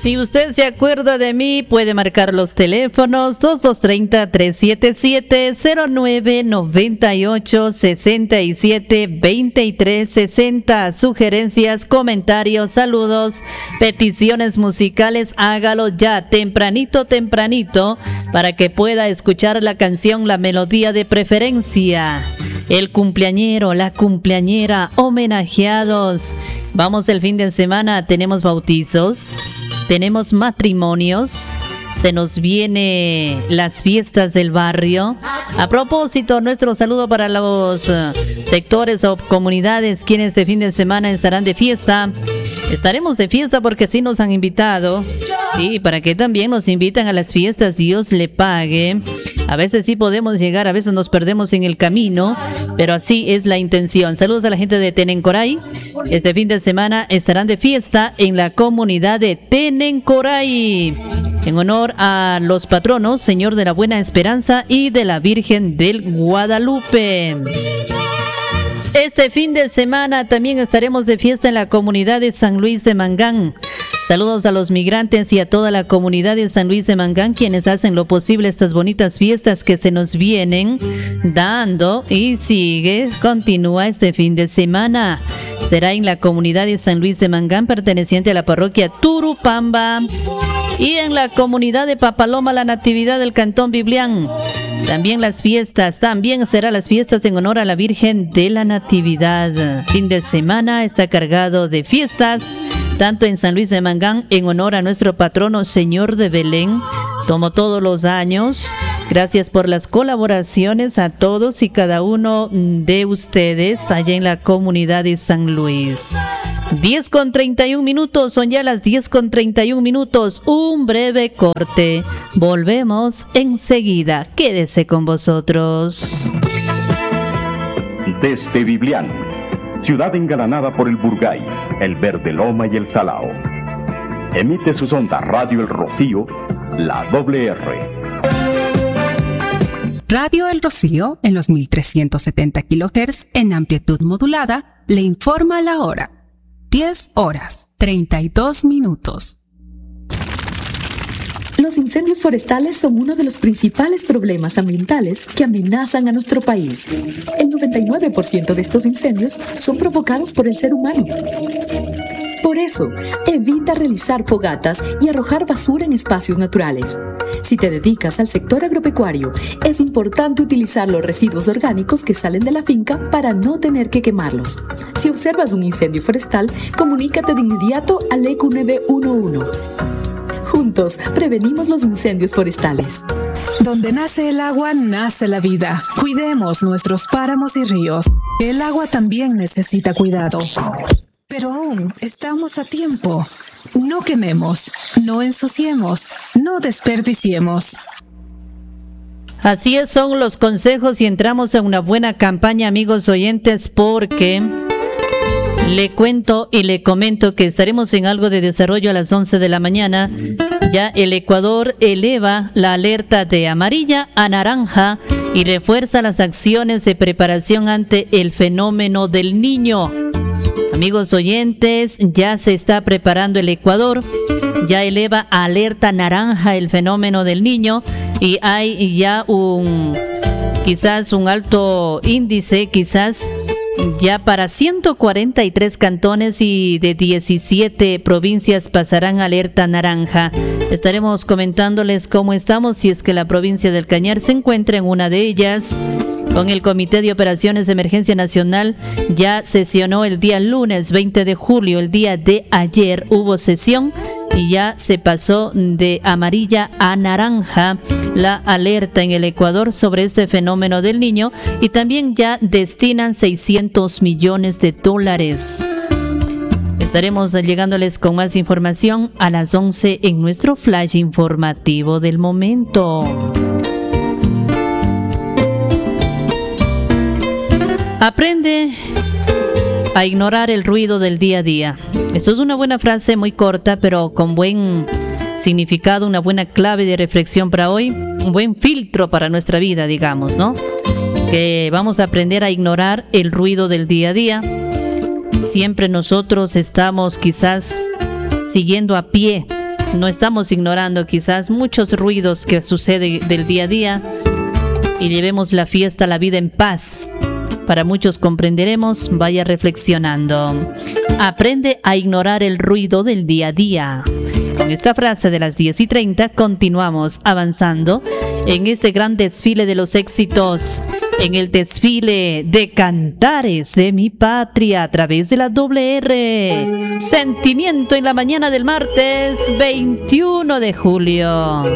Si usted se acuerda de mí, puede marcar los teléfonos 2230-377-0998-67-2360. Sugerencias, comentarios, saludos, peticiones musicales, hágalo ya, tempranito, para que pueda escuchar la canción, la melodía de preferencia. El cumpleañero, la cumpleañera, homenajeados. Vamos el fin de semana, tenemos bautizos, tenemos matrimonios, se nos viene las fiestas del barrio. A propósito, nuestro saludo para los sectores o comunidades quienes este fin de semana estarán de fiesta. Estaremos de fiesta porque sí nos han invitado. Y para que también nos invitan a las fiestas, Dios le pague. A veces sí podemos llegar, a veces nos perdemos en el camino, pero así es la intención. Saludos a la gente de Tenencoray. Este fin de semana estarán de fiesta en la comunidad de Tenencoray, en honor a los patronos, Señor de la Buena Esperanza y de la Virgen del Guadalupe. Este fin de semana también estaremos de fiesta en la comunidad de San Luis de Mangán. Saludos a los migrantes y a toda la comunidad de San Luis de Mangán, quienes hacen lo posible estas bonitas fiestas que se nos vienen dando y continúa este fin de semana. Será en la comunidad de San Luis de Mangán, perteneciente a la parroquia Turupamba, y en la comunidad de Papaloma, la Natividad del Cantón Biblián. También serán las fiestas en honor a la Virgen de la Natividad. Fin de semana está cargado de fiestas, tanto en San Luis de Mangán, en honor a nuestro patrono Señor de Belén, como todos los años. Gracias por las colaboraciones a todos y cada uno de ustedes allá en la comunidad de San Luis. 10:31, son ya las 10:31. Un breve corte. Volvemos enseguida. Quédese con vosotros. Desde Biblián, ciudad engalanada por el Burgay, el Verde Loma y el Salao. Emite sus ondas Radio El Rocío, la WR. Radio El Rocío, en los 1370 kHz en amplitud modulada, le informa la hora. 10:32. Los incendios forestales son uno de los principales problemas ambientales que amenazan a nuestro país. El 99% de estos incendios son provocados por el ser humano. Por eso, evita realizar fogatas y arrojar basura en espacios naturales. Si te dedicas al sector agropecuario, es importante utilizar los residuos orgánicos que salen de la finca para no tener que quemarlos. Si observas un incendio forestal, comunícate de inmediato al ECU 911. Juntos, prevenimos los incendios forestales. Donde nace el agua, nace la vida. Cuidemos nuestros páramos y ríos. El agua también necesita cuidado. Pero aún estamos a tiempo. No quememos, no ensuciemos, no desperdiciemos. Así son los consejos y entramos en una buena campaña, amigos oyentes, porque le cuento y le comento que estaremos en algo de desarrollo a las 11 de la mañana. Ya el Ecuador eleva la alerta de amarilla a naranja y refuerza las acciones de preparación ante el fenómeno del Niño. Amigos oyentes, ya se está preparando el Ecuador, ya eleva a alerta naranja el fenómeno del Niño y hay ya quizás un alto índice, ya para 143 cantones y de 17 provincias pasarán alerta naranja. Estaremos comentándoles cómo estamos, si es que la provincia del Cañar se encuentra en una de ellas. Con el Comité de Operaciones de Emergencia Nacional ya sesionó el día lunes 20 de julio, el día de ayer hubo sesión y ya se pasó de amarilla a naranja la alerta en el Ecuador sobre este fenómeno del Niño y también ya destinan $600 millones. Estaremos llegándoles con más información a las 11 en nuestro flash informativo del momento. Aprende a ignorar el ruido del día a día. Esto es una buena frase, muy corta, pero con buen significado, una buena clave de reflexión para hoy, un buen filtro para nuestra vida, digamos, ¿no? Que vamos a aprender a ignorar el ruido del día a día. Siempre nosotros estamos quizás siguiendo a pie No estamos ignorando quizás muchos ruidos que suceden del día a día y llevemos la fiesta, la vida en paz. Para muchos comprenderemos, vaya reflexionando. Aprende a ignorar el ruido del día a día. Con esta frase de las 10:30 continuamos avanzando en este gran desfile de los éxitos, en el desfile de Cantares de mi Patria a través de la WR. Sentimiento en la mañana del martes 21 de julio.